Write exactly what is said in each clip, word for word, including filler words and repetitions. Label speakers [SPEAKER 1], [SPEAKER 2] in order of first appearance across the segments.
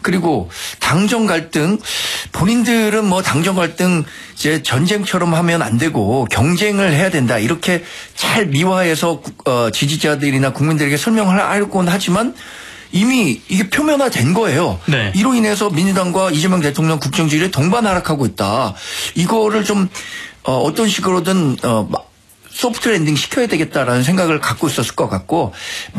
[SPEAKER 1] 그리고 당정 갈등, 본인들은 뭐 당정 갈등 이제 전쟁처럼 하면 안 되고 경쟁을 해야 된다 이렇게 잘 미화해서 어, 지지자들이나 국민들에게 설명을 하려고는 하지만 이미 이게 표면화된 거예요.
[SPEAKER 2] 네.
[SPEAKER 1] 이로 인해서 민주당과 이재명 대통령 국정지지율이 동반 하락하고 있다. 이거를 좀 어, 어떤 식으로든 어, 소프트 랜딩 시켜야 되겠다라는 생각을 갖고 있었을 것 같고,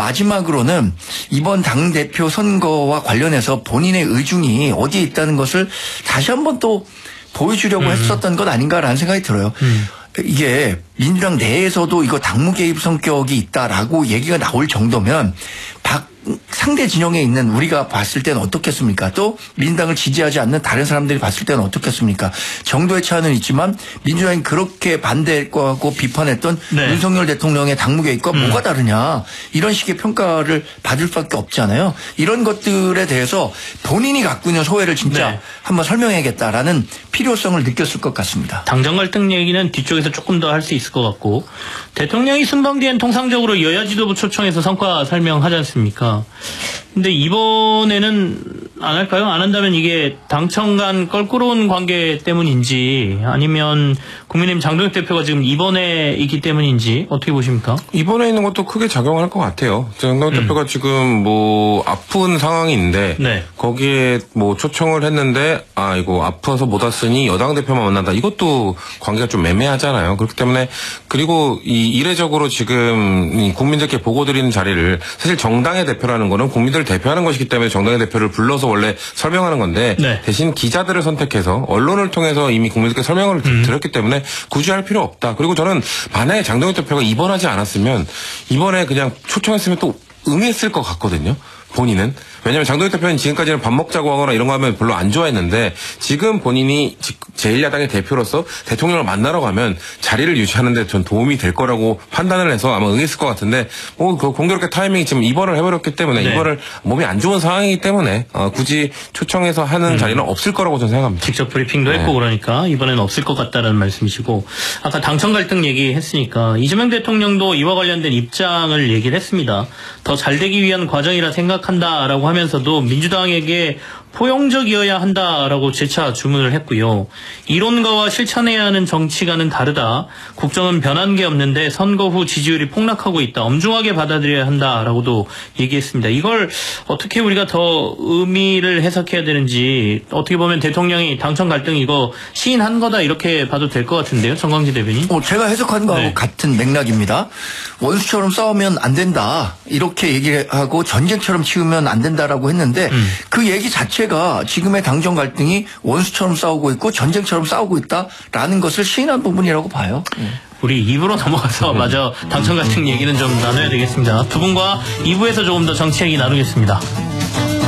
[SPEAKER 1] 마지막으로는 이번 당대표 선거와 관련해서 본인의 의중이 어디에 있다는 것을 다시 한번 또 보여주려고 음. 했었던 것 아닌가라는 생각이 들어요. 음. 이게 민주당 내에서도 이거 당무 개입 성격이 있다라고 얘기가 나올 정도면 박 상대 진영에 있는 우리가 봤을 때는 어떻겠습니까? 또 민주당을 지지하지 않는 다른 사람들이 봤을 때는 어떻겠습니까? 정도의 차이는 있지만 민주당이 그렇게 반대하고 비판했던 네. 윤석열 대통령의 당무 개입과 음. 뭐가 다르냐 이런 식의 평가를 받을 수밖에 없잖아요. 이런 것들에 대해서 본인이 갖고 있는 소외를 진짜 네. 한번 설명해야겠다라는 필요성을 느꼈을 것 같습니다.
[SPEAKER 2] 당정 갈등 얘기는 뒤쪽에서 조금 더 할 수 있을 것 같고, 대통령이 순방 뒤엔 통상적으로 여야 지도부 초청해서 성과 설명하지 않습니까? 근데 이번에는 안 할까요? 안 한다면 이게 당청 간 껄끄러운 관계 때문인지 아니면 국민의힘 장동혁 대표가 지금 입원해 있기 때문인지 어떻게 보십니까?
[SPEAKER 3] 입원해 있는 것도 크게 작용할 것 같아요. 장동혁 음. 대표가 지금 뭐 아픈 상황인데 네. 거기에 뭐 초청을 했는데 아 이거 아파서 못 왔으니 여당 대표만 만난다. 이것도 관계가 좀 애매하잖아요. 그렇기 때문에 그리고 이 이례적으로 지금 국민들께 보고드리는 자리를 사실 정당의 대표라는 거는 국민들을 대표하는 것이기 때문에 정당의 대표를 불러서 원래 설명하는 건데 네. 대신 기자들을 선택해서 언론을 통해서 이미 국민들께 설명을 음. 드렸기 때문에 굳이 할 필요 없다. 그리고 저는 만약에 장동혁 대표가 입원하지 않았으면 이번에 그냥 초청했으면 또 응했을 것 같거든요. 본인은. 왜냐하면 장동혁 대표는 지금까지는 밥 먹자고 하거나 이런 거 하면 별로 안 좋아했는데 지금 본인이 제일 야당의 대표로서 대통령을 만나러 가면 자리를 유지하는 데 전 도움이 될 거라고 판단을 해서 아마 응했을 것 같은데 뭐 그 공교롭게 타이밍이 지금 입원을 해버렸기 때문에 네. 입원을 몸이 안 좋은 상황이기 때문에 어, 굳이 초청해서 하는 음. 자리는 없을 거라고 저는 생각합니다.
[SPEAKER 2] 직접 브리핑도 네. 했고 그러니까 이번에는 없을 것 같다는 말씀이시고, 아까 당청 갈등 얘기했으니까 이재명 대통령도 이와 관련된 입장을 얘기를 했습니다. 더 잘 되기 위한 과정이라 생각한다라고 하면서도 민주당에게 포용적이어야 한다라고 재차 주문을 했고요. 이론가와 실천해야 하는 정치가는 다르다. 국정은 변한 게 없는데 선거 후 지지율이 폭락하고 있다. 엄중하게 받아들여야 한다라고도 얘기했습니다. 이걸 어떻게 우리가 더 의미를 해석해야 되는지, 어떻게 보면 대통령이 당청 갈등 이거 시인한 거다 이렇게 봐도 될 것 같은데요. 정광지 대변인.
[SPEAKER 1] 어, 제가 해석한 거하고 네. 같은 맥락입니다. 원수처럼 싸우면 안 된다 이렇게 얘기하고 전쟁처럼 치우면 안 된다라고 했는데 음. 그 얘기 자체 가 지금의 당정 갈등이 원수처럼 싸우고 있고 전쟁처럼 싸우고 있다라는 것을 시인한 부분이라고 봐요.
[SPEAKER 2] 우리 이 부로 넘어가서 마저 당정 갈등 얘기는 좀 나눠야 되겠습니다. 두 분과 이 부에서 조금 더 정치 얘기 나누겠습니다.